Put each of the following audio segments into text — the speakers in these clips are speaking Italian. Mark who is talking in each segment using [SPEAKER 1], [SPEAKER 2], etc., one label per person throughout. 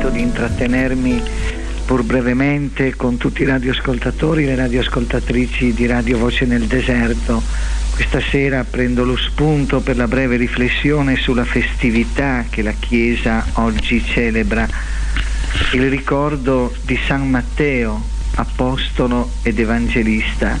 [SPEAKER 1] di intrattenermi pur brevemente con tutti i radioascoltatori e le radioascoltatrici di Radio Voce nel Deserto. Questa sera prendo lo spunto per la breve riflessione sulla festività che la Chiesa oggi celebra, il ricordo di San Matteo, apostolo ed evangelista.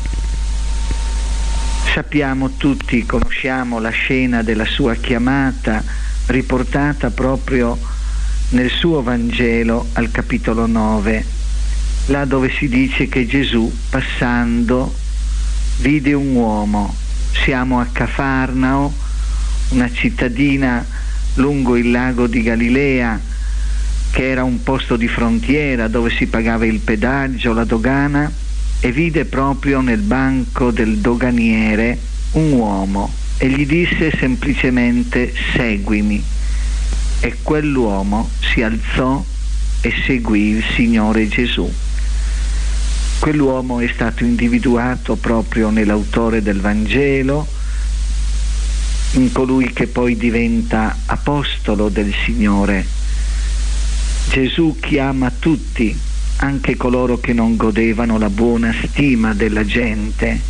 [SPEAKER 1] Sappiamo tutti, conosciamo la scena della sua chiamata, riportata proprio nel suo Vangelo al capitolo 9, là dove si dice che Gesù, passando, vide un uomo. Siamo a Cafarnao, una cittadina lungo il lago di Galilea, che era un posto di frontiera dove si pagava il pedaggio, la dogana, e vide proprio nel banco del doganiere un uomo e gli disse semplicemente: seguimi. E quell'uomo si alzò e seguì il Signore Gesù. Quell'uomo è stato individuato proprio nell'autore del Vangelo, in colui che poi diventa apostolo del Signore. Gesù chiama tutti, anche coloro che non godevano la buona stima della gente,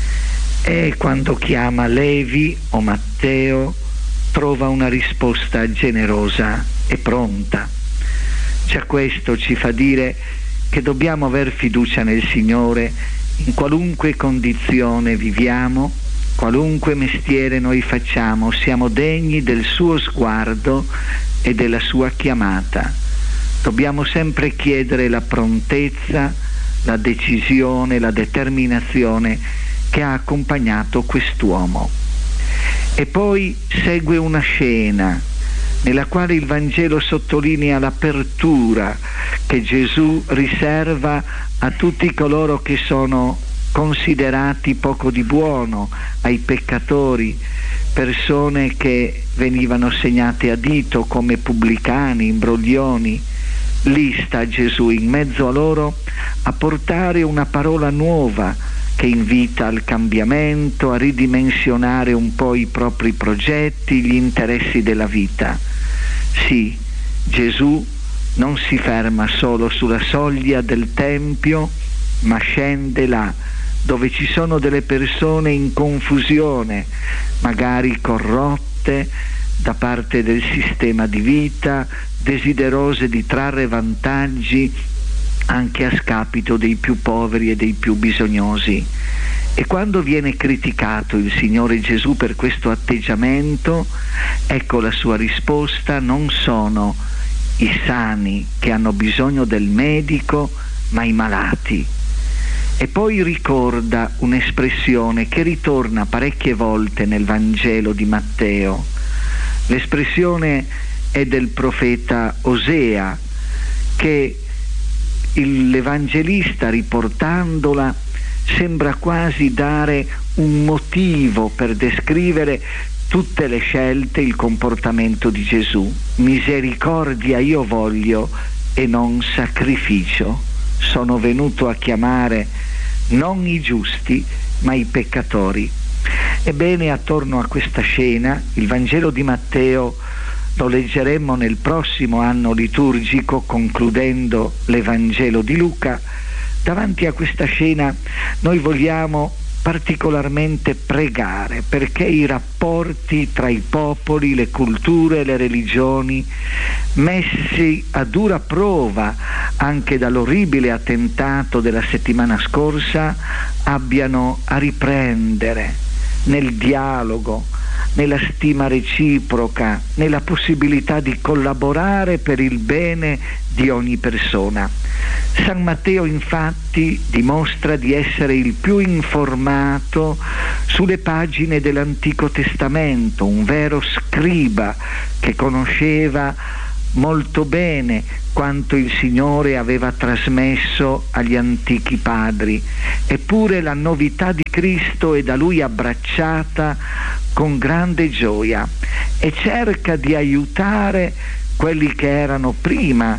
[SPEAKER 1] e quando chiama Levi o Matteo trova una risposta generosa e pronta. Già questo ci fa dire che dobbiamo aver fiducia nel Signore in qualunque condizione viviamo, qualunque mestiere noi facciamo, siamo degni del suo sguardo e della sua chiamata. Dobbiamo sempre chiedere la prontezza, la decisione, la determinazione che ha accompagnato quest'uomo. E poi segue una scena nella quale il Vangelo sottolinea l'apertura che Gesù riserva a tutti coloro che sono considerati poco di buono, ai peccatori, persone che venivano segnate a dito come pubblicani, imbroglioni. Lì sta Gesù in mezzo a loro a portare una parola nuova che invita al cambiamento, a ridimensionare un po' i propri progetti, gli interessi della vita. Sì, Gesù non si ferma solo sulla soglia del Tempio, ma scende là, dove ci sono delle persone in confusione, magari corrotte da parte del sistema di vita, desiderose di trarre vantaggi anche a scapito dei più poveri e dei più bisognosi. E quando viene criticato il Signore Gesù per questo atteggiamento, ecco la sua risposta: non sono i sani che hanno bisogno del medico, ma i malati. E poi ricorda un'espressione che ritorna parecchie volte nel Vangelo di Matteo. L'espressione è del profeta Osea, che l'Evangelista, riportandola, sembra quasi dare un motivo per descrivere tutte le scelte, il comportamento di Gesù. Misericordia io voglio e non sacrificio. Sono venuto a chiamare non i giusti, ma i peccatori. Ebbene, attorno a questa scena, il Vangelo di Matteo lo leggeremo nel prossimo anno liturgico, concludendo l'Evangelo di Luca. Davanti a questa scena noi vogliamo particolarmente pregare perché i rapporti tra i popoli, le culture, le religioni, messi a dura prova anche dall'orribile attentato della settimana scorsa, abbiano a riprendere nel dialogo, nella stima reciproca, nella possibilità di collaborare per il bene di ogni persona. San Matteo infatti dimostra di essere il più informato sulle pagine dell'Antico Testamento, un vero scriba che conosceva molto bene quanto il Signore aveva trasmesso agli antichi padri. Eppure la novità di Cristo è da lui abbracciata con grande gioia e cerca di aiutare quelli che erano prima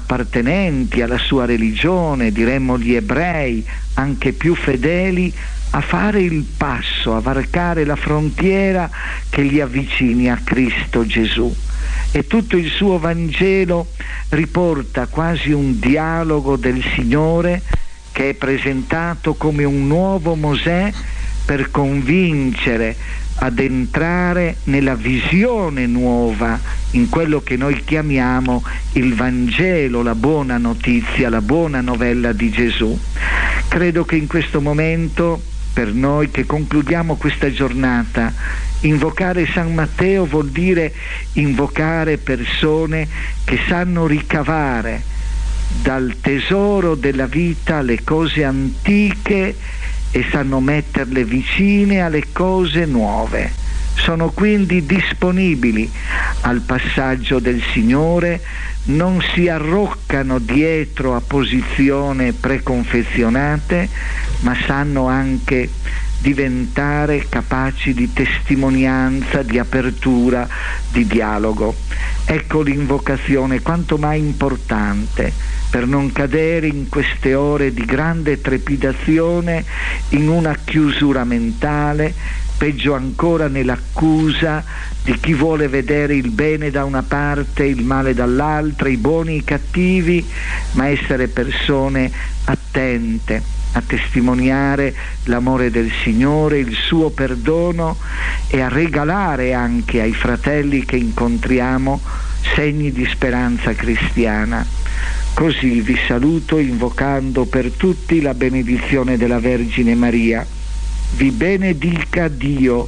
[SPEAKER 1] appartenenti alla sua religione, diremmo gli ebrei, anche più fedeli, a fare il passo, a varcare la frontiera che li avvicini a Cristo Gesù. E tutto il suo Vangelo riporta quasi un dialogo del Signore che è presentato come un nuovo Mosè per convincere ad entrare nella visione nuova, in quello che noi chiamiamo il Vangelo, la buona notizia, la buona novella di Gesù. Credo che in questo momento, per noi che concludiamo questa giornata, invocare San Matteo vuol dire invocare persone che sanno ricavare dal tesoro della vita le cose antiche e sanno metterle vicine alle cose nuove. Sono quindi disponibili al passaggio del Signore, non si arroccano dietro a posizioni preconfezionate, ma sanno anche diventare capaci di testimonianza, di apertura, di dialogo. Ecco l'invocazione quanto mai importante per non cadere in queste ore di grande trepidazione in una chiusura mentale, peggio ancora nell'accusa di chi vuole vedere il bene da una parte, il male dall'altra, i buoni e i cattivi, ma essere persone attente a testimoniare l'amore del Signore, il suo perdono e a regalare anche ai fratelli che incontriamo segni di speranza cristiana. Così vi saluto invocando per tutti la benedizione della Vergine Maria. Vi benedica Dio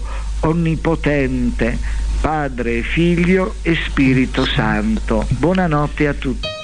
[SPEAKER 1] Onnipotente, Padre, Figlio e Spirito Santo. Buonanotte a tutti.